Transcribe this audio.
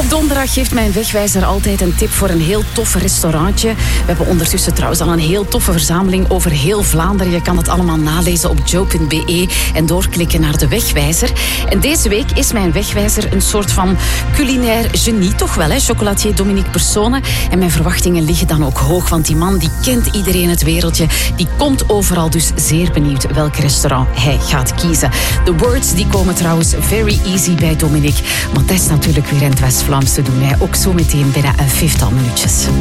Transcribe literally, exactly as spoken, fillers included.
donderdag geeft mijn wegwijzer altijd een tip voor een heel tof restaurantje. We hebben ondertussen trouwens al een heel toffe verzameling over heel Vlaanderen. Je kan het allemaal nalezen op joe punt b e en doorklikken naar de wegwijzer. En deze week is mijn wegwijzer een soort van culinair genie, toch wel, hè? Chocolatier Dominique Persone. En mijn verwachtingen liggen dan ook hoog, want die man die kent iedereen het wereldje. Die komt overal, dus zeer benieuwd welk restaurant hij gaat kiezen. De words die komen trouwens very easy bij Dominique. Maar dat is natuurlijk weer in het West-Vlaams te doen. Hè? Ook zo meteen binnen een vijftal minuutjes.